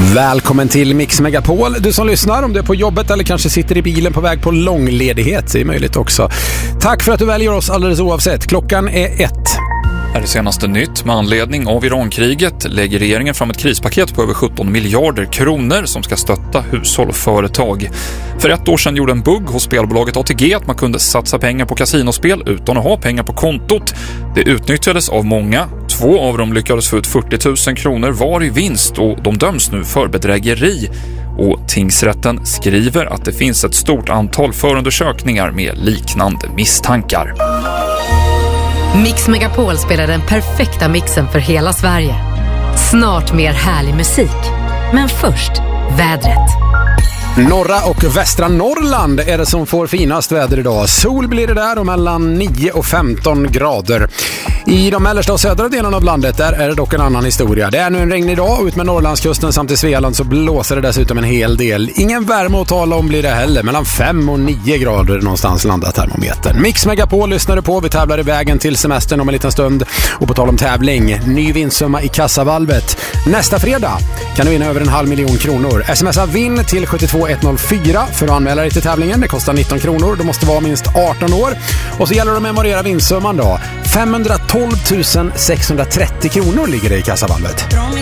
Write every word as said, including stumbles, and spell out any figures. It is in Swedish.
Välkommen till Mix Megapol. Du som lyssnar, om du är på jobbet eller kanske sitter i bilen på väg på långledighet, det är möjligt också. Tack för att du väljer oss alldeles oavsett. Klockan är ett. Här är senaste nytt. Med anledning av Irankriget lägger regeringen fram ett krispaket på över sjutton miljarder kronor som ska stötta hushåll och företag. För ett år sedan gjorde en bugg hos spelbolaget A T G att man kunde satsa pengar på kasinospel utan att ha pengar på kontot. Det utnyttjades av många. Två av dem lyckades få ut fyrtio tusen kronor var i vinst och de döms nu för bedrägeri. Och tingsrätten skriver att det finns ett stort antal förundersökningar med liknande misstankar. Mix Megapol spelar den perfekta mixen för hela Sverige. Snart mer härlig musik. Men först, vädret. Norra och västra Norrland är det som får finast väder idag. Sol blir det där och mellan nio och femton grader. I de mellersta och södra delarna av landet där är det dock en annan historia. Det är nu en regnig dag och ut med Norrlandskusten samt i Svealand så blåser det dessutom en hel del. Ingen värme att tala om blir det heller. Mellan fem och nio grader någonstans landar termometern. Mix Megapol lyssnar du på. Vi tävlar i vägen till semestern om en liten stund. Och på tal om tävling, ny vinstsumma i kassavalvet. Nästa fredag kan du vinna över en halv miljon kronor. Smsa vinn till sju två ett noll fyra för att anmäla dig till tävlingen. Det kostar nitton kronor. Du måste vara minst arton år. Och så gäller det att memorera vinstsumman då. femhundratolv tusen sexhundratrettio kronor ligger det i kassavalvet.